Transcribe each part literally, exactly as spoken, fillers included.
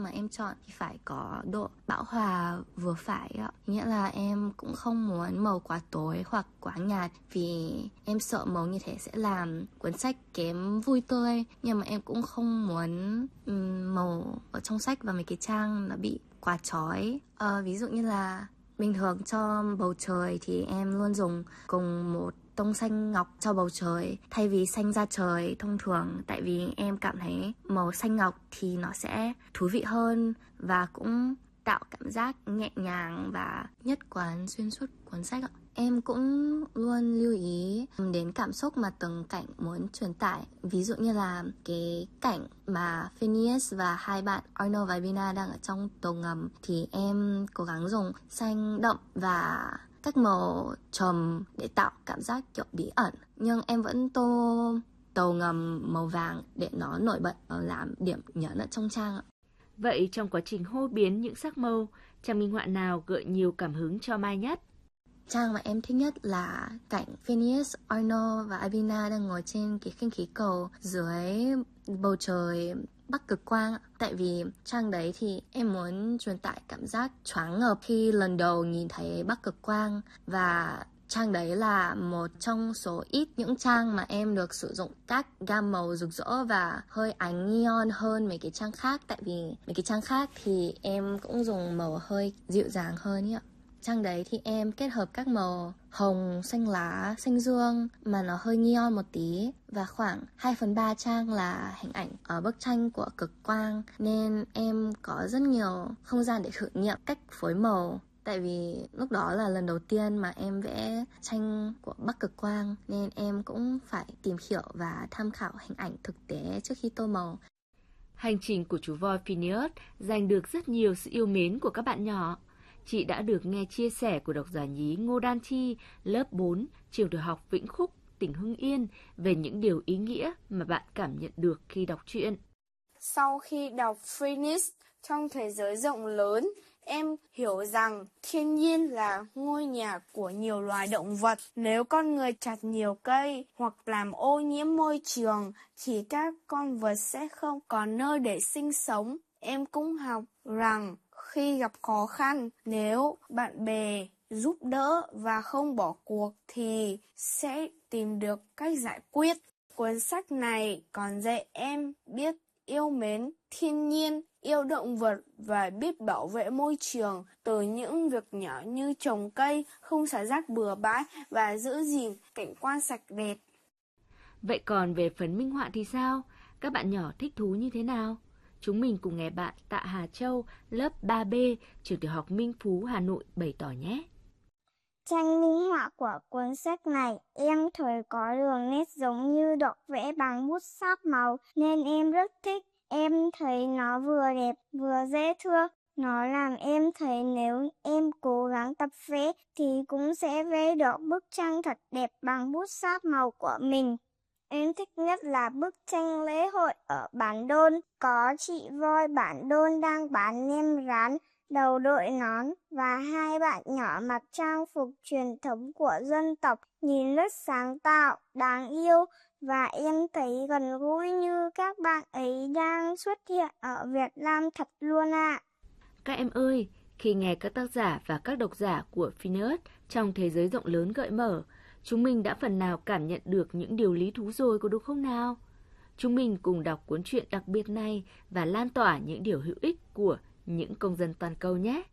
mà em chọn thì phải có độ bão hòa vừa phải ạ. Nghĩa là em cũng không muốn màu quá tối hoặc quá nhạt, vì em sợ màu như thế sẽ làm cuốn sách kém vui tươi. Nhưng mà em cũng không muốn um, màu ở trong sách và mấy cái trang nó bị quá chói. À, ví dụ như là bình thường cho bầu trời thì em luôn dùng cùng một tông xanh ngọc cho bầu trời thay vì xanh da trời thông thường, tại vì em cảm thấy màu xanh ngọc thì nó sẽ thú vị hơn và cũng tạo cảm giác nhẹ nhàng và nhất quán xuyên suốt cuốn sách ạ. Em cũng luôn lưu ý đến cảm xúc mà từng cảnh muốn truyền tải. Ví dụ như là cái cảnh mà Phineas và hai bạn Arnold và Abina đang ở trong tàu ngầm thì em cố gắng dùng xanh đậm và các màu trầm để tạo cảm giác kiểu bí ẩn. Nhưng em vẫn tô tàu ngầm màu vàng để nó nổi bật làm điểm nhấn ở trong trang ạ. Vậy trong quá trình hô biến những sắc màu, trang minh họa nào gợi nhiều cảm hứng cho Mai nhất? Trang mà em thích nhất là cảnh Phineas, Arnold và Abina đang ngồi trên cái khinh khí cầu dưới bầu trời Bắc Cực Quang. Tại vì trang đấy thì em muốn truyền tải cảm giác choáng ngợp khi lần đầu nhìn thấy Bắc Cực Quang. Và trang đấy là một trong số ít những trang mà em được sử dụng các gam màu rực rỡ và hơi ánh neon hơn mấy cái trang khác. Tại vì mấy cái trang khác thì em cũng dùng màu hơi dịu dàng hơn ý ạ. Trang đấy thì em kết hợp các màu hồng, xanh lá, xanh dương mà nó hơi neon một tí. Và khoảng hai phần ba trang là hình ảnh ở bức tranh của cực quang. Nên em có rất nhiều không gian để thử nghiệm cách phối màu. Tại vì lúc đó là lần đầu tiên mà em vẽ tranh của Bắc Cực Quang, nên em cũng phải tìm hiểu và tham khảo hình ảnh thực tế trước khi tô màu. Hành trình của chú voi Phineas giành được rất nhiều sự yêu mến của các bạn nhỏ. Chị đã được nghe chia sẻ của độc giả nhí Ngô Đan Chi, lớp bốn, trường tiểu học Vĩnh Khúc, tỉnh Hưng Yên về những điều ý nghĩa mà bạn cảm nhận được khi đọc truyện. Sau khi đọc Phineas trong thế giới rộng lớn, em hiểu rằng thiên nhiên là ngôi nhà của nhiều loài động vật. Nếu con người chặt nhiều cây hoặc làm ô nhiễm môi trường thì các con vật sẽ không có nơi để sinh sống. Em cũng học rằng khi gặp khó khăn, nếu bạn bè giúp đỡ và không bỏ cuộc thì sẽ tìm được cách giải quyết. Cuốn sách này còn dạy em biết yêu mến thiên nhiên, yêu động vật và biết bảo vệ môi trường từ những việc nhỏ như trồng cây, không xả rác bừa bãi và giữ gìn cảnh quan sạch đẹp. Vậy còn về phần minh họa thì sao? Các bạn nhỏ thích thú như thế nào? Chúng mình cùng nghe bạn Tạ Hà Châu, lớp ba B, trường tiểu học Minh Phú, Hà Nội bày tỏ nhé. Tranh minh họa của cuốn sách này em thấy có đường nét giống như đọc vẽ bằng bút sáp màu nên em rất thích. Em thấy nó vừa đẹp vừa dễ thương. Nó làm em thấy nếu em cố gắng tập vẽ thì cũng sẽ vẽ được bức tranh thật đẹp bằng bút sáp màu của mình. Em thích nhất là bức tranh lễ hội ở Bản Đôn. Có chị voi Bản Đôn đang bán nem rán, đầu đội nón và hai bạn nhỏ mặc trang phục truyền thống của dân tộc, nhìn rất sáng tạo, đáng yêu và em thấy gần gũi như các bạn ấy đang xuất hiện ở Việt Nam thật luôn ạ. À. Các em ơi, khi nghe các tác giả và các độc giả của Phineas trong thế giới rộng lớn gợi mở, chúng mình đã phần nào cảm nhận được những điều lý thú rồi, có đúng không nào? Chúng mình cùng đọc cuốn truyện đặc biệt này và lan tỏa những điều hữu ích của những công dân toàn cầu nhé!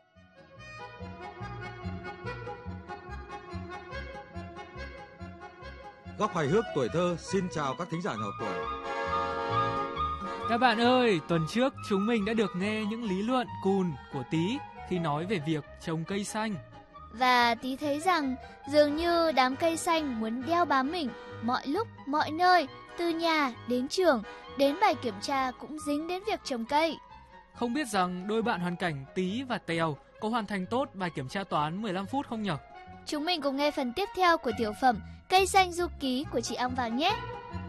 Góc hài hước tuổi thơ xin chào các thính giả nhỏ tuổi. Các bạn ơi, tuần trước chúng mình đã được nghe những lý luận cùn của Tí khi nói về việc trồng cây xanh. Và Tí thấy rằng dường như đám cây xanh muốn đeo bám mình mọi lúc, mọi nơi, từ nhà đến trường, đến bài kiểm tra cũng dính đến việc trồng cây. Không biết rằng đôi bạn hoàn cảnh Tí và Tèo có hoàn thành tốt bài kiểm tra toán mười lăm phút không nhỉ? Chúng mình cùng nghe phần tiếp theo của tiểu phẩm Cây xanh du ký của chị Ong Vàng nhé!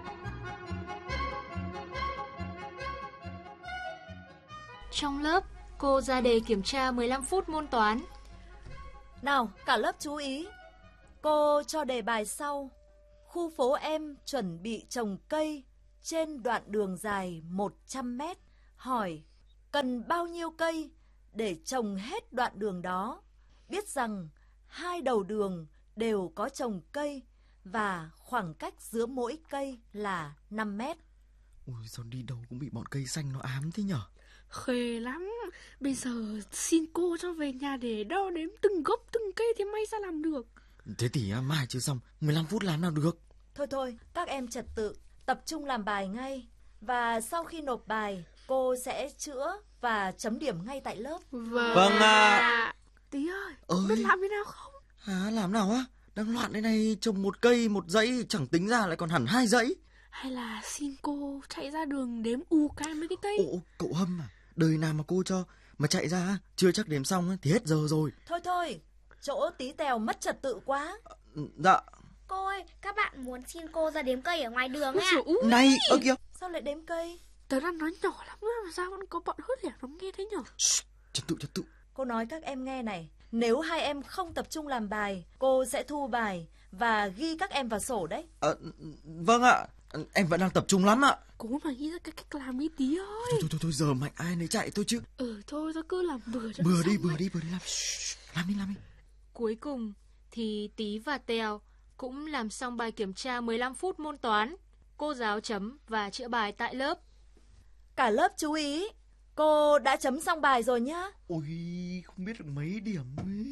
Trong lớp, cô ra đề kiểm tra mười lăm phút môn toán. Nào, cả lớp chú ý. Cô cho đề bài sau. Khu phố em chuẩn bị trồng cây trên đoạn đường dài một trăm mét. Hỏi, cần bao nhiêu cây để trồng hết đoạn đường đó. Biết rằng hai đầu đường đều có trồng cây và khoảng cách giữa mỗi cây là năm mét. Ui, sao đi đâu cũng bị bọn cây xanh nó ám thế nhở? Khề lắm. Bây giờ xin cô cho về nhà để đo đếm từng gốc từng cây thì may ra làm được. Thế thì à, mai chưa xong, mười lăm phút làm nào được. Thôi thôi, các em trật tự, tập trung làm bài ngay. Và sau khi nộp bài, cô sẽ chữa và chấm điểm ngay tại lớp. Vâng, vâng à. Tí ơi, ơi, biết làm thế nào không? Hả, làm nào á? Đang loạn đây này, trồng một cây, một dãy, chẳng tính ra lại còn hẳn hai dãy. Hay là xin cô chạy ra đường đếm ù ca mấy cái cây? Ồ, cậu Hâm à, đời nào mà cô cho, mà chạy ra chưa chắc đếm xong thì hết giờ rồi. Thôi thôi, chỗ Tí Tèo mất trật tự quá. Dạ. Cô ơi, các bạn muốn xin cô ra đếm cây ở ngoài đường ấy ạ. Này, ơ kìa. Sao lại đếm cây? Tớ đang nói nhỏ lắm mà sao vẫn có bọn hớt lẻ nó nghe thấy nhở? Trật tự, trật tự. Cô nói các em nghe này, nếu hai em không tập trung làm bài, cô sẽ thu bài và ghi các em vào sổ đấy. À, vâng ạ, em vẫn đang tập trung lắm ạ. Cố mà nghĩ ra cái cách làm đi Tí ơi. Thôi thôi thôi, thôi giờ mạnh ai nấy chạy thôi chứ. Ừ thôi tao cứ làm bừa cho Bừa đi, bừa đi, bừa đi, làm. Làm đi, làm đi. Cuối cùng thì Tí và Tèo cũng làm xong bài kiểm tra mười lăm phút môn toán. Cô giáo chấm và chữa bài tại lớp. Cả lớp chú ý, cô đã chấm xong bài rồi nhá. Ôi, không biết được mấy điểm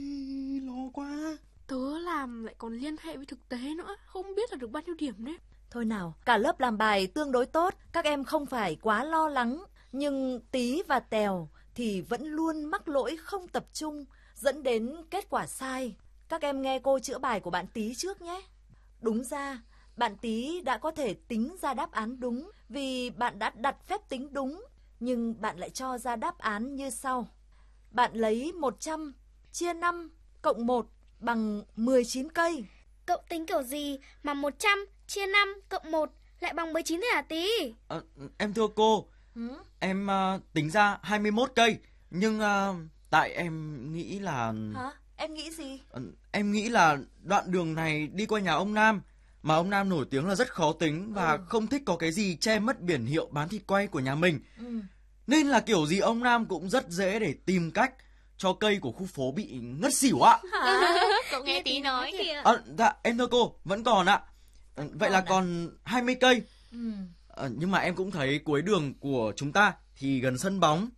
ấy, lo quá. Tớ làm lại còn liên hệ với thực tế nữa, không biết là được bao nhiêu điểm đấy. Thôi nào, cả lớp làm bài tương đối tốt, các em không phải quá lo lắng. Nhưng Tí và Tèo thì vẫn luôn mắc lỗi không tập trung, dẫn đến kết quả sai. Các em nghe cô chữa bài của bạn Tí trước nhé. Đúng ra, bạn Tí đã có thể tính ra đáp án đúng vì bạn đã đặt phép tính đúng. Nhưng bạn lại cho ra đáp án như sau. Bạn lấy một trăm chia năm cộng một bằng mười chín cây. Cậu tính kiểu gì mà một trăm chia năm cộng một lại bằng mười chín thế hả Tí? À, em thưa cô, ừ? em uh, tính ra hai mươi mốt cây. Nhưng uh, tại em nghĩ là... Hả? Em nghĩ gì? Uh, em nghĩ là đoạn đường này đi qua nhà ông Nam. Mà ông Nam nổi tiếng là rất khó tính và ừ. không thích có cái gì che mất biển hiệu bán thịt quay của nhà mình. Ừ. Nên là kiểu gì ông Nam cũng rất dễ để tìm cách cho cây của khu phố bị ngất xỉu ạ. Cậu nghe Tí nói kìa. À, dạ, em thưa cô, vẫn còn ạ. À, vậy còn là à? Còn hai mươi cây. Ừ. À, nhưng mà em cũng thấy cuối đường của chúng ta thì gần sân bóng.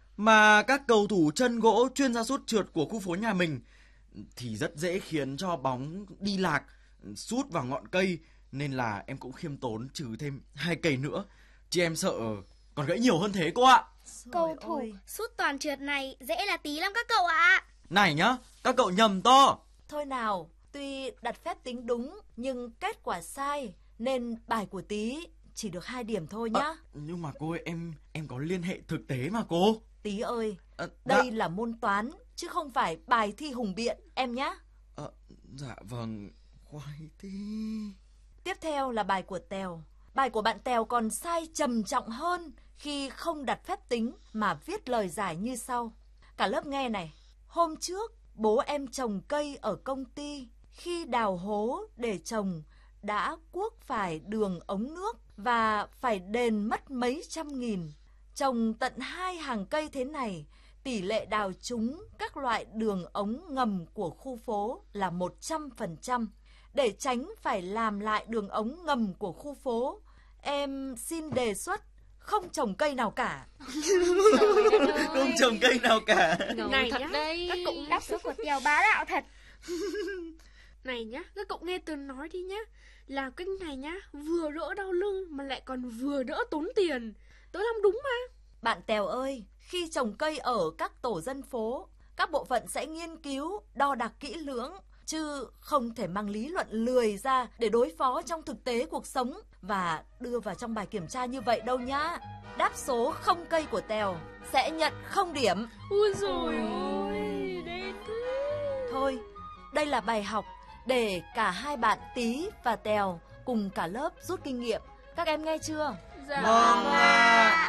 Mà các cầu thủ chân gỗ chuyên ra sút trượt của khu phố nhà mình thì rất dễ khiến cho bóng đi lạc, sút vào ngọn cây. Nên là em cũng khiêm tốn trừ thêm hai cây nữa. Chứ em sợ còn gãy nhiều hơn thế cô ạ. Cầu thủ sút toàn trượt này dễ là Tí lắm các cậu ạ. Này nhá, các cậu nhầm to. Thôi nào, tuy đặt phép tính đúng nhưng kết quả sai nên bài của Tí chỉ được hai điểm thôi nhá. À, nhưng mà cô ơi, em em có liên hệ thực tế mà cô. Tí ơi, à, đây dạ. là môn toán chứ không phải bài thi hùng biện em nhá. À, dạ vâng, khoai thế. Tiếp theo là bài của Tèo. Bài của bạn Tèo còn sai trầm trọng hơn khi không đặt phép tính mà viết lời giải như sau. Cả lớp nghe này. Hôm trước, bố em trồng cây ở công ty. Khi đào hố để trồng, đã cuốc phải đường ống nước và phải đền mất mấy trăm nghìn. Trồng tận hai hàng cây thế này, tỷ lệ đào trúng các loại đường ống ngầm của khu phố là một trăm phần trăm. Để tránh phải làm lại đường ống ngầm của khu phố, em xin đề xuất không trồng cây nào cả. Không trồng cây nào cả. Ngầu này thật nhá, đấy. Các cậu đáp số của Tèo bá đạo thật. Này nhá, các cậu nghe tôi nói đi nhá. Làm cách này nhá, vừa đỡ đau lưng mà lại còn vừa đỡ tốn tiền. Tớ làm đúng mà. Bạn Tèo ơi, khi trồng cây ở các tổ dân phố, các bộ phận sẽ nghiên cứu, đo đạc kỹ lưỡng, chứ không thể mang lý luận lười ra để đối phó trong thực tế cuộc sống và đưa vào trong bài kiểm tra như vậy đâu nhá. Đáp số không cây của Tèo sẽ nhận không điểm. Ôi dồi ôi, đen thế. Thôi, đây là bài học để cả hai bạn Tí và Tèo cùng cả lớp rút kinh nghiệm. Các em nghe chưa? Dạ. Vâng ạ.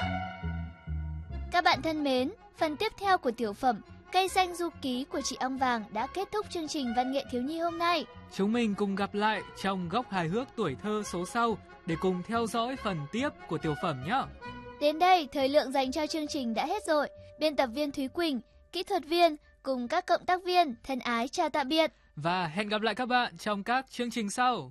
Các bạn thân mến, phần tiếp theo của tiểu phẩm Cây xanh du ký của chị Ong Vàng đã kết thúc chương trình văn nghệ thiếu nhi hôm nay. Chúng mình cùng gặp lại trong góc hài hước tuổi thơ số sau để cùng theo dõi phần tiếp của tiểu phẩm nhé. Đến đây, thời lượng dành cho chương trình đã hết rồi. Biên tập viên Thúy Quỳnh, kỹ thuật viên cùng các cộng tác viên thân ái chào tạm biệt. Và hẹn gặp lại các bạn trong các chương trình sau.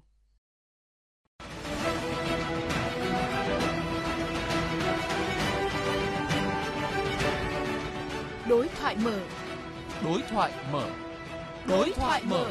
Đối thoại mở. Đối thoại mở. Đối thoại mở.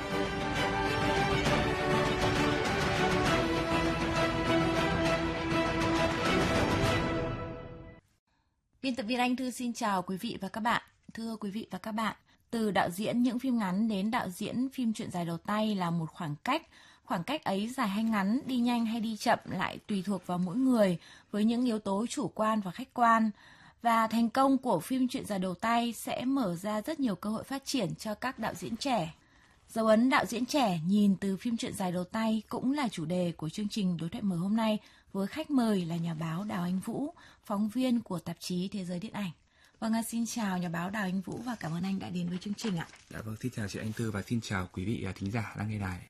Biên tập viên Anh Thư xin chào quý vị và các bạn. Thưa quý vị và các bạn, từ đạo diễn những phim ngắn đến đạo diễn phim truyện dài đầu tay là một khoảng cách. Khoảng cách ấy dài hay ngắn, đi nhanh hay đi chậm lại tùy thuộc vào mỗi người với những yếu tố chủ quan và khách quan. Và thành công của phim truyện dài đầu tay sẽ mở ra rất nhiều cơ hội phát triển cho các đạo diễn trẻ. Dấu ấn đạo diễn trẻ nhìn từ phim truyện dài đầu tay cũng là chủ đề của chương trình Đối thoại mở hôm nay với khách mời là nhà báo Đào Anh Vũ, phóng viên của tạp chí Thế giới Điện ảnh. Vâng, xin chào nhà báo Đào Anh Vũ và cảm ơn anh đã đến với chương trình ạ. Dạ vâng, xin chào chị Anh Thư và xin chào quý vị thính giả đang nghe đài.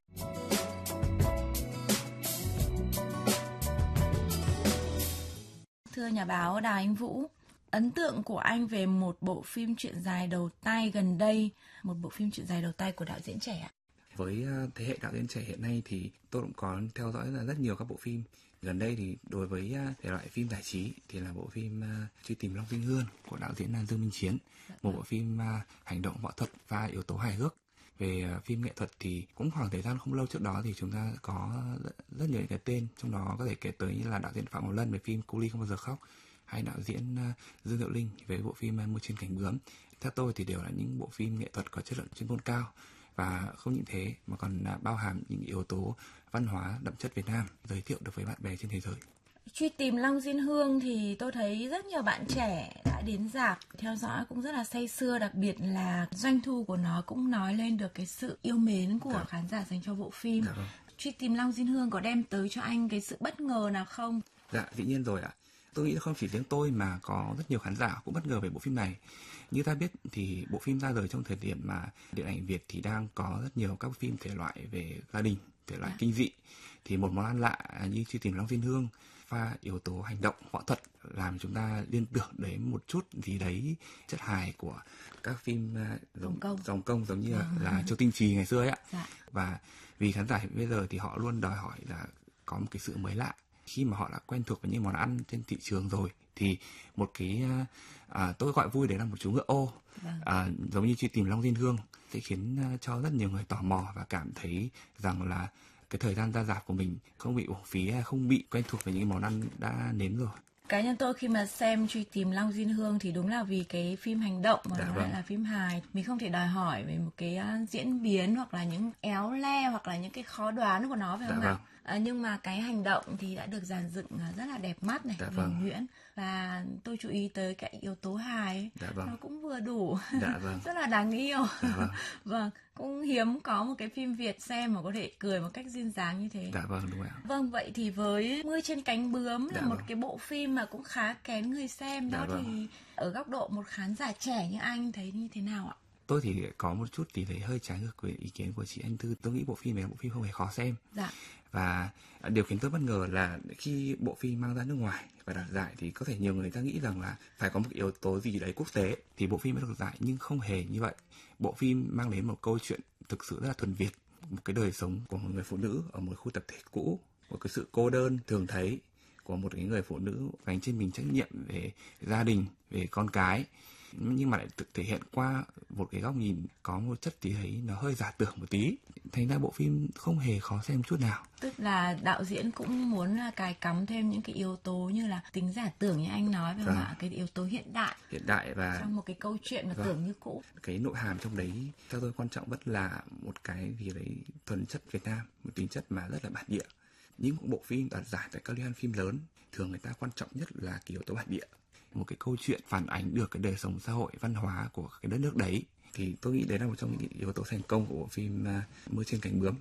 Thưa nhà báo Đào Anh Vũ, ấn tượng của anh về một bộ phim truyện dài đầu tay gần đây, một bộ phim truyện dài đầu tay của đạo diễn trẻ ạ? Với thế hệ đạo diễn trẻ hiện nay thì tôi cũng có theo dõi là rất nhiều các bộ phim. Gần đây thì đối với thể loại phim giải trí thì là bộ phim uh, Truy tìm Long Dinh Hương của đạo diễn Dương Minh Chiến, một bộ phim uh, hành động võ thuật và yếu tố hài hước. Về uh, phim nghệ thuật thì cũng khoảng thời gian không lâu trước đó thì chúng ta có rất, rất nhiều những cái tên, trong đó có thể kể tới như là đạo diễn Phạm Ngọc Lân về phim Cu Ly không bao giờ khóc, hay đạo diễn uh, Dương Diệu Linh về bộ phim uh, Mưa trên cánh bướm. Theo tôi thì đều là những bộ phim nghệ thuật có chất lượng chuyên môn cao. Và không những thế mà còn bao hàm những yếu tố văn hóa đậm chất Việt Nam giới thiệu được với bạn bè trên thế giới. Truy tìm Long Diên Hương thì tôi thấy rất nhiều bạn trẻ đã đến rạp theo dõi cũng rất là say sưa, đặc biệt là doanh thu của nó cũng nói lên được cái sự yêu mến của dạ. khán giả dành cho bộ phim. Dạ vâng. Truy tìm Long Diên Hương có đem tới cho anh cái sự bất ngờ nào không? Dạ, dĩ nhiên rồi ạ. Tôi nghĩ không chỉ riêng tôi mà có rất nhiều khán giả cũng bất ngờ về bộ phim này. Như ta biết thì bộ phim ra đời trong thời điểm mà điện ảnh Việt thì đang có rất nhiều các phim thể loại về gia đình, thể loại kinh dị. Thì một món ăn lạ như Truy tìm Long Diên Hương pha yếu tố hành động, võ thuật làm chúng ta liên tưởng đến một chút gì đấy chất hài của các phim giống công, dòng công giống như là, là Châu Tinh Trì ngày xưa ấy ạ. Dạ. Và vì khán giả bây giờ thì họ luôn đòi hỏi là có một cái sự mới lạ. Khi mà họ đã quen thuộc với những món ăn trên thị trường rồi thì một cái à, tôi gọi vui đấy là một chú ngựa ô, vâng. à, giống như Truy tìm Long Diên Hương sẽ khiến cho rất nhiều người tò mò và cảm thấy rằng là cái thời gian ra rạp của mình không bị uổng phí hay không bị quen thuộc với những món ăn đã nếm rồi. Cá nhân tôi khi mà xem Truy tìm Long Diên Hương thì đúng là vì cái phim hành động mà dạ nó vâng. là phim hài, mình không thể đòi hỏi về một cái uh, diễn biến hoặc là những éo le hoặc là những cái khó đoán của nó phải không ạ? Vâng. À, nhưng mà cái hành động thì đã được dàn dựng rất là đẹp mắt này, dạ vâng. nhuyễn, và tôi chú ý tới cái yếu tố hài dạ vâng. nó cũng vừa đủ, dạ vâng. rất là đáng yêu. Dạ vâng. Vâng, cũng hiếm có một cái phim Việt xem mà có thể cười một cách duyên dáng như thế. Dạ vâng, đúng ạ. Vâng, vậy thì với Mưa trên cánh bướm là dạ một vâng. cái bộ phim mà cũng khá kén người xem đó, dạ vâng. thì ở góc độ một khán giả trẻ như anh thấy như thế nào ạ? Tôi thì có một chút thì thấy hơi trái ngược với ý kiến của chị Anh Thư. Tôi nghĩ bộ phim này là bộ phim không hề khó xem. Dạ. Và điều khiến tôi bất ngờ là khi bộ phim mang ra nước ngoài và đạt giải thì có thể nhiều người ta nghĩ rằng là phải có một yếu tố gì đấy quốc tế thì bộ phim mới được giải, nhưng không hề như vậy. Bộ phim mang đến một câu chuyện thực sự rất là thuần Việt, một cái đời sống của một người phụ nữ ở một khu tập thể cũ, một cái sự cô đơn thường thấy của một cái người phụ nữ gánh trên mình trách nhiệm về gia đình, về con cái, nhưng mà lại thực thể hiện qua một cái góc nhìn có một chất tí ấy nó hơi giả tưởng một tí, thành ra bộ phim không hề khó xem chút nào. Tức là đạo diễn cũng muốn là cài cắm thêm những cái yếu tố như là tính giả tưởng như anh nói, phải không ạ? Cái yếu tố hiện đại hiện đại và trong một cái câu chuyện mà vâng. tưởng như cũ. Cái nội hàm trong đấy theo tôi quan trọng vẫn là một cái gì đấy thuần chất Việt Nam, một tính chất mà rất là bản địa. Những bộ phim đoạt giải tại các liên hoan phim lớn thường người ta quan trọng nhất là cái yếu tố bản địa, một cái câu chuyện phản ánh được cái đời sống xã hội văn hóa của cái đất nước đấy, thì tôi nghĩ đấy là một trong những yếu tố thành công của bộ phim uh, Mưa trên cánh bướm.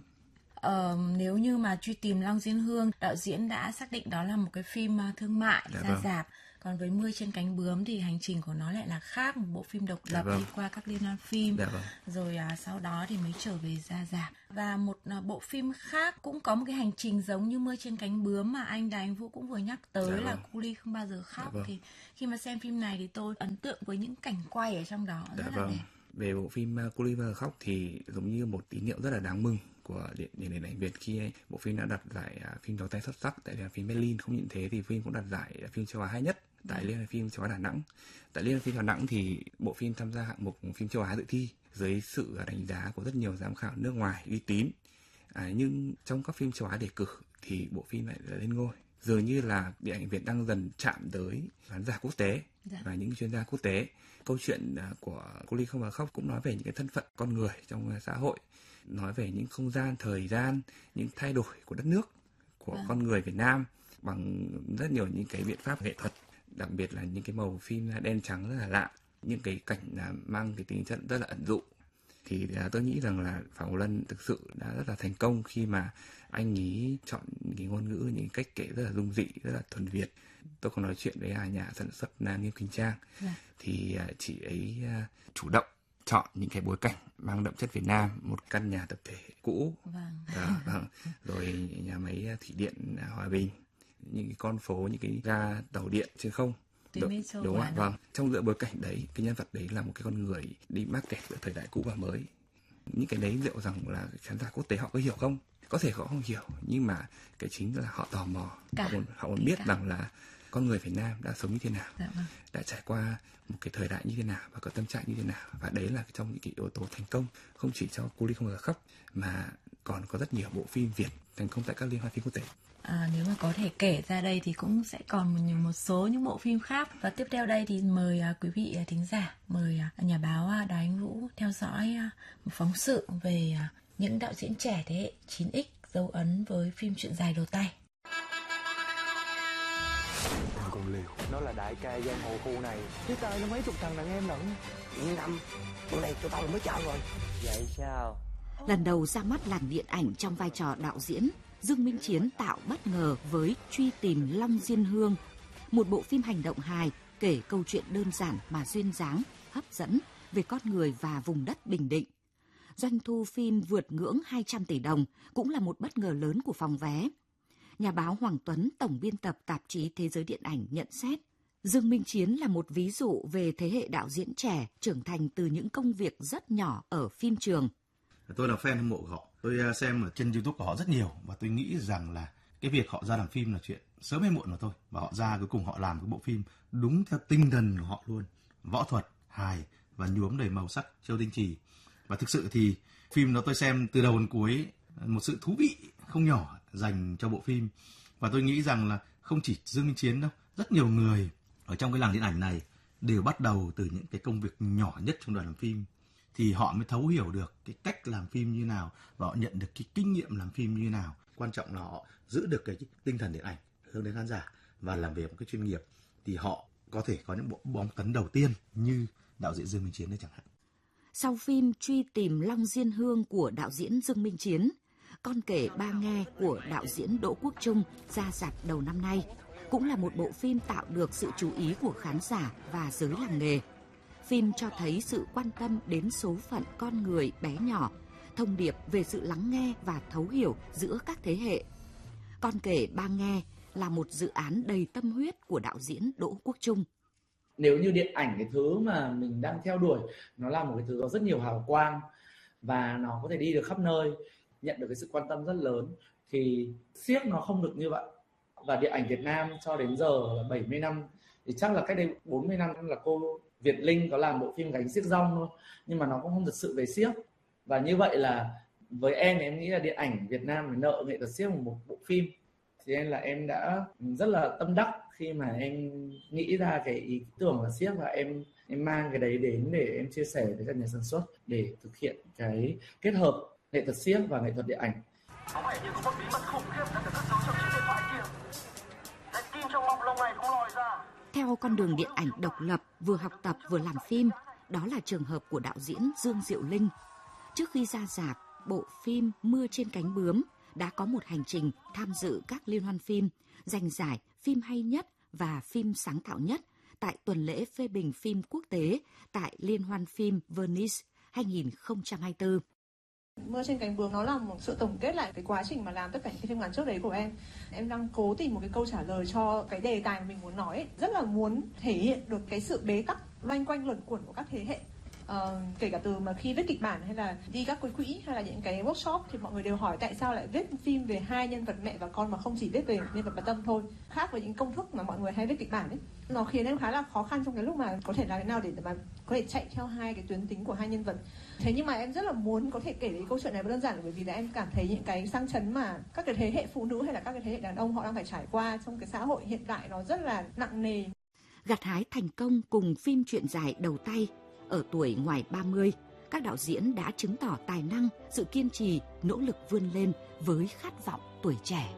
Ờ, nếu như mà Truy tìm Long Diên Hương, đạo diễn đã xác định đó là một cái phim thương mại dạ ra vâng. rạp, Còn với Mưa trên cánh bướm thì hành trình của nó lại là khác, một bộ phim độc lập. Dạ vâng. Đi qua các liên hoan phim. Dạ vâng. Rồi à, sau đó thì mới trở về ra rạp. Và một à, bộ phim khác cũng có một cái hành trình giống như Mưa trên cánh bướm mà anh Đài Anh Vũ cũng vừa nhắc tới, dạ là vâng. Cu Li không bao giờ khóc. Dạ vâng. Thì khi mà xem phim này thì tôi ấn tượng với những cảnh quay ở trong đó, dạ rất vâng. là đẹp. Về bộ phim Cu Li không bao giờ khóc thì giống như một tín hiệu rất là đáng mừng của điện điện ảnh Việt khi bộ phim đã đạt giải phim đầu tay xuất sắc tại liên hoan phim Berlin. Không những thế thì phim cũng đạt giải phim châu Á hay nhất tại liên hoan phim châu Á Đà Nẵng. Tại liên hoan phim Đà Nẵng thì bộ phim tham gia hạng mục phim châu Á dự thi dưới sự đánh giá của rất nhiều giám khảo nước ngoài uy tín. À, nhưng trong các phim châu Á đề cử thì bộ phim lại lên ngôi. Dường như là điện ảnh Việt đang dần chạm tới khán giả quốc tế dạ. và những chuyên gia quốc tế. Câu chuyện của Cu Li không bao giờ khóc cũng nói về những cái thân phận con người trong xã hội, nói về những không gian, thời gian, những thay đổi của đất nước, của vâng. con người Việt Nam bằng rất nhiều những cái biện pháp nghệ thuật, đặc biệt là những cái màu phim đen trắng rất là lạ, những cái cảnh mang cái tính chất rất là ẩn dụ. Thì tôi nghĩ rằng là Phạm Ngọc Lân thực sự đã rất là thành công khi mà anh ấy chọn cái ngôn ngữ, những cách kể rất là dung dị, rất là thuần Việt. Tôi còn nói chuyện với nhà sản xuất Nghiêm Quỳnh Trang, yeah. thì chị ấy chủ động chọn những cái bối cảnh mang đậm chất Việt Nam, một căn nhà tập thể cũ, vâng. À, vâng. rồi nhà máy thủy điện Hòa Bình, những cái con phố, những cái ga tàu điện trên không. Đúng, đúng không? Vâng. Trong giữa bối cảnh đấy, cái nhân vật đấy là một cái con người đi mắc kẹt giữa thời đại cũ và mới. Những cái đấy liệu rằng là khán giả quốc tế họ có hiểu không? Có thể họ không hiểu, nhưng mà cái chính là họ tò mò, cả. họ muốn, họ muốn biết cả. rằng là con người Việt Nam đã sống như thế nào, dạ vâng. đã trải qua một cái thời đại như thế nào và có tâm trạng như thế nào. Và đấy là trong những cái yếu tố thành công không chỉ cho Cu Li không bao giờ khóc mà còn có rất nhiều bộ phim Việt thành công tại các liên hoan phim quốc tế. À, nếu mà có thể kể ra đây thì cũng sẽ còn một, một số những bộ phim khác. Và tiếp theo đây thì mời uh, quý vị uh, thính giả, mời uh, nhà báo uh, Đài Anh Vũ theo dõi uh, một phóng sự về uh, những đạo diễn trẻ thế hệ chín x dấu ấn với phim Chuyện dài đầu tay. Đừng còn liều, nó là đại ca giang hồ khu này, chứ tao nó mấy chục thằng đàn em lận. Yên tâm, bữa này tụi tao mới chọn rồi. Vậy sao? Lần đầu ra mắt làng điện ảnh trong vai trò đạo diễn, Dương Minh Chiến tạo bất ngờ với Truy tìm Long Diên Hương, một bộ phim hành động hài kể câu chuyện đơn giản mà duyên dáng, hấp dẫn về con người và vùng đất Bình Định. Doanh thu phim vượt ngưỡng hai trăm tỷ đồng cũng là một bất ngờ lớn của phòng vé. Nhà báo Hoàng Tuấn, tổng biên tập tạp chí Thế giới điện ảnh nhận xét, Dương Minh Chiến là một ví dụ về thế hệ đạo diễn trẻ trưởng thành từ những công việc rất nhỏ ở phim trường. Tôi là fan hâm mộ của họ. Tôi xem ở trên YouTube của họ rất nhiều và tôi nghĩ rằng là cái việc họ ra làm phim là chuyện sớm hay muộn mà thôi. Và họ ra cuối cùng họ làm cái bộ phim đúng theo tinh thần của họ luôn. Võ thuật, hài và nhuốm đầy màu sắc Châu Tinh Trì. Và thực sự thì phim đó tôi xem từ đầu đến cuối, một sự thú vị không nhỏ dành cho bộ phim. Và tôi nghĩ rằng là không chỉ Dương Minh Chiến đâu, rất nhiều người ở trong cái làng điện ảnh này đều bắt đầu từ những cái công việc nhỏ nhất trong đoàn làm phim. Thì họ mới thấu hiểu được cái cách làm phim như nào và họ nhận được cái kinh nghiệm làm phim như nào. Quan trọng là họ giữ được cái tinh thần điện ảnh hướng đến khán giả và làm việc một cái chuyên nghiệp, thì họ có thể có những bộ bom tấn đầu tiên như đạo diễn Dương Minh Chiến đấy chẳng hạn. Sau phim Truy tìm Long Diên Hương của đạo diễn Dương Minh Chiến, Con kể ba nghe của đạo diễn Đỗ Quốc Trung ra rạp đầu năm nay cũng là một bộ phim tạo được sự chú ý của khán giả và giới làm nghề. Phim cho thấy sự quan tâm đến số phận con người bé nhỏ, thông điệp về sự lắng nghe và thấu hiểu giữa các thế hệ. Con kể ba nghe là một dự án đầy tâm huyết của đạo diễn Đỗ Quốc Trung. Nếu như điện ảnh, cái thứ mà mình đang theo đuổi, nó là một cái thứ có rất nhiều hào quang và nó có thể đi được khắp nơi, nhận được cái sự quan tâm rất lớn, thì siếc nó không được như vậy. Và điện ảnh Việt Nam cho đến giờ là bảy mươi năm, thì chắc là cách đây bốn mươi năm là cô Việt Linh có làm bộ phim Gánh Xiếc Rong thôi, nhưng mà nó cũng không thật sự về siếc. Và như vậy là với em thì em nghĩ là điện ảnh Việt Nam phải nợ nghệ thuật siếc một bộ phim. Thì nên là em đã rất là tâm đắc khi mà em nghĩ ra cái ý tưởng là siếc, và em em mang cái đấy đến để em chia sẻ với các nhà sản xuất để thực hiện cái kết hợp nghệ thuật siếc và nghệ thuật điện ảnh. Có vẻ như có một bí mật khủng khiếp đang được cất giấu trong chiếc điện thoại kia. Cái kim trong bọc lông này không lòi ra. Theo con đường điện ảnh độc lập, vừa học tập vừa làm phim, đó là trường hợp của đạo diễn Dương Diệu Linh. Trước khi ra rạp, bộ phim Mưa trên cánh bướm đã có một hành trình tham dự các liên hoan phim, giành giải phim hay nhất và phim sáng tạo nhất tại tuần lễ phê bình phim quốc tế tại Liên hoan phim Venice hai không hai tư. Mưa trên cánh bướm nó là một sự tổng kết lại cái quá trình mà làm tất cả những cái phim ngắn trước đấy của em. Em đang cố tìm một cái câu trả lời cho cái đề tài mà mình muốn nói ấy. Rất là muốn thể hiện được cái sự bế tắc loanh quanh luẩn quẩn của các thế hệ. Ờ, kể cả từ mà khi viết kịch bản hay là đi các cái quỹ hay là những cái workshop thì mọi người đều hỏi tại sao lại viết phim về hai nhân vật mẹ và con mà không chỉ viết về nhân vật bà Tâm thôi. Khác với những công thức mà mọi người hay viết kịch bản ấy, nó khiến em khá là khó khăn trong cái lúc mà có thể làm thế nào để mà có thể chạy theo hai cái tuyến tính của hai nhân vật. Thế nhưng mà em rất là muốn có thể kể đến câu chuyện này đơn giản bởi vì là em cảm thấy những cái sang chấn mà các cái thế hệ phụ nữ hay là các cái thế hệ đàn ông họ đang phải trải qua trong cái xã hội hiện đại nó rất là nặng nề. Gặt hái thành công cùng phim truyện dài đầu tay ở tuổi ngoài ba mươi, các đạo diễn đã chứng tỏ tài năng, sự kiên trì, nỗ lực vươn lên với khát vọng tuổi trẻ.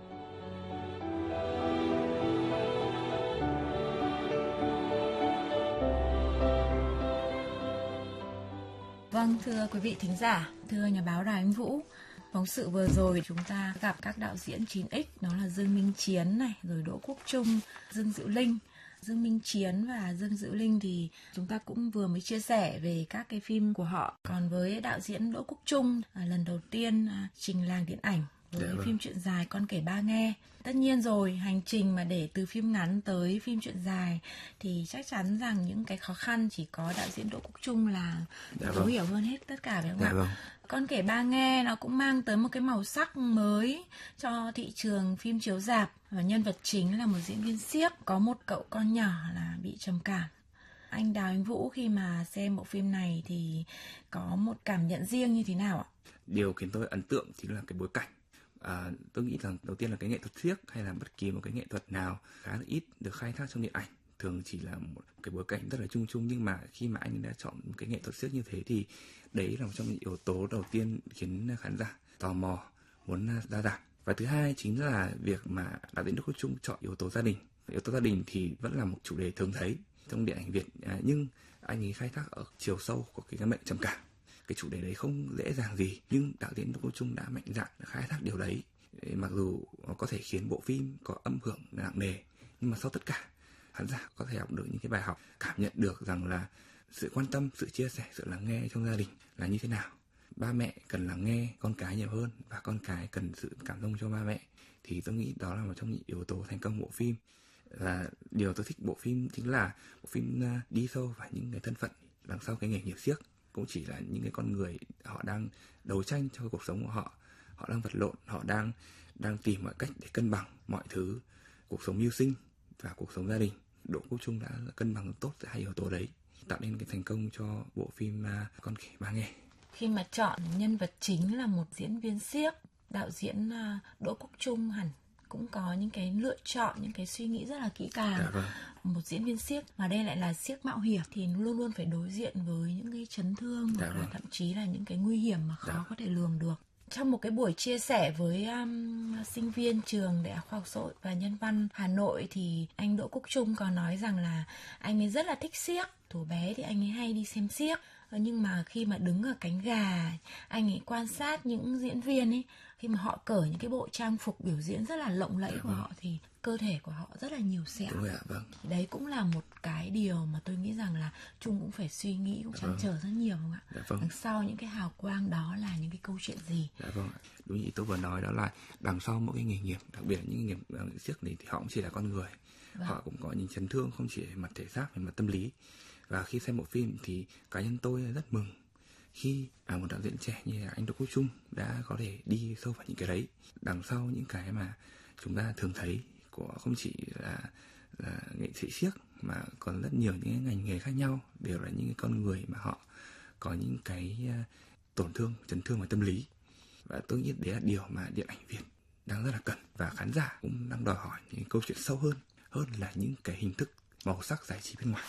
Vâng, thưa quý vị thính giả, thưa nhà báo Đào Anh Vũ, phóng sự vừa rồi chúng ta gặp các đạo diễn chín ích, đó là Dương Minh Chiến này, rồi Đỗ Quốc Trung, Dương Dữu Linh. Dương Minh Chiến và Dương Dữu Linh thì chúng ta cũng vừa mới chia sẻ về các cái phim của họ. Còn với đạo diễn Đỗ Quốc Trung, à, lần đầu tiên à, trình làng điện ảnh với yeah, phim truyện dài Con kể ba nghe. Tất nhiên rồi, hành trình mà để từ phim ngắn tới phim truyện dài thì chắc chắn rằng những cái khó khăn chỉ có đạo diễn Đỗ Quốc Trung là yeah, thấu hiểu hơn hết tất cả, phải không yeah, ạ? Vâng. Con kể ba nghe nó cũng mang tới một cái màu sắc mới cho thị trường phim chiếu rạp. Và nhân vật chính là một diễn viên xiếc, có một cậu con nhỏ là bị trầm cảm. Anh Đào Anh Vũ khi mà xem bộ phim này thì có một cảm nhận riêng như thế nào ạ? Điều khiến tôi ấn tượng chính là cái bối cảnh. À, tôi nghĩ rằng đầu tiên là cái nghệ thuật xiếc hay là bất kỳ một cái nghệ thuật nào khá là ít được khai thác trong điện ảnh. Thường chỉ là một cái bối cảnh rất là chung chung, nhưng mà khi mà anh đã chọn một cái nghệ thuật xiếc như thế thì đấy là một trong những yếu tố đầu tiên khiến khán giả tò mò muốn ra rạp. Và thứ hai chính là việc mà đạo diễn Đỗ Quốc Trung chọn yếu tố gia đình. Yếu tố gia đình thì vẫn là một chủ đề thường thấy trong điện ảnh Việt, à, nhưng anh ấy khai thác ở chiều sâu của cái căn bệnh trầm cảm. Cái chủ đề đấy không dễ dàng gì, nhưng đạo diễn Đỗ Quốc Trung đã mạnh dạn khai thác điều đấy. Mặc dù có thể khiến bộ phim có âm hưởng nặng nề, nhưng mà sau tất cả, khán giả có thể học được những cái bài học, cảm nhận được rằng là sự quan tâm, sự chia sẻ, sự lắng nghe trong gia đình là như thế nào. Ba mẹ cần lắng nghe con cái nhiều hơn và con cái cần sự cảm thông cho ba mẹ. Thì tôi nghĩ đó là một trong những yếu tố thành công bộ phim. Và điều tôi thích bộ phim chính là bộ phim đi sâu vào những cái thân phận đằng sau cái nghề nghiệp xiếc. Cũng chỉ là những cái con người họ đang đấu tranh cho cuộc sống của họ. Họ đang vật lộn, họ đang đang tìm mọi cách để cân bằng mọi thứ, cuộc sống mưu sinh và cuộc sống gia đình. Đỗ Quốc Trung đã cân bằng tốt giữa hai yếu tố đấy, tạo nên cái thành công cho bộ phim Con kể ba nghe. Khi mà chọn nhân vật chính là một diễn viên xiếc, đạo diễn Đỗ Quốc Trung hẳn cũng có những cái lựa chọn, những cái suy nghĩ rất là kỹ càng. Dạ vâng. Một diễn viên xiếc mà đây lại là xiếc mạo hiểm thì luôn luôn phải đối diện với những cái chấn thương dạ hoặc vâng. là thậm chí là những cái nguy hiểm mà khó dạ. có thể lường được. Trong một cái buổi chia sẻ với um, sinh viên trường Đại học Khoa học Xã hội và Nhân văn Hà Nội thì anh Đỗ Quốc Trung có nói rằng là anh ấy rất là thích xiếc. Thuở bé thì anh ấy hay đi xem xiếc. Nhưng mà khi mà đứng ở cánh gà, anh ấy quan sát những diễn viên ấy, khi mà họ cởi những cái bộ trang phục biểu diễn rất là lộng lẫy của họ thì cơ thể của họ rất là nhiều sẹo. Đúng rồi ạ, vâng. Đấy cũng là một cái điều mà tôi nghĩ rằng là Trung cũng phải suy nghĩ, cũng trăn trở rất nhiều không ạ? Dạ vâng. Đằng sau những cái hào quang đó là những cái câu chuyện gì? Dạ vâng. Đúng như tôi vừa nói, đó là đằng sau mỗi cái nghề nghiệp, đặc biệt là những nghề nghiệp xiếc này thì họ cũng chỉ là con người. Vâng. Họ cũng có những chấn thương không chỉ về mặt thể xác, về mặt tâm lý. Và khi xem bộ phim thì cá nhân tôi rất mừng khi à, một đạo diễn trẻ như là anh Đỗ Quốc Trung đã có thể đi sâu vào những cái đấy. Đằng sau những cái mà chúng ta thường thấy của không chỉ là, là nghệ sĩ xiếc mà còn rất nhiều những ngành nghề khác nhau, đều là những cái con người mà họ có những cái uh, tổn thương, chấn thương và tâm lý. Và tôi nghĩ đấy là điều mà điện ảnh Việt đang rất là cần, và khán giả cũng đang đòi hỏi những câu chuyện sâu hơn, hơn là những cái hình thức màu sắc giải trí bên ngoài.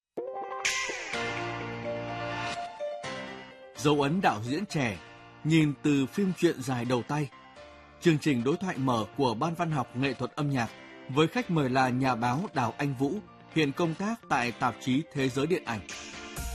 Dấu ấn đạo diễn trẻ, nhìn từ phim truyện dài đầu tay. Chương trình đối thoại mở của Ban Văn học Nghệ thuật âm nhạc với khách mời là nhà báo Đào Anh Vũ, hiện công tác tại tạp chí Thế giới Điện ảnh.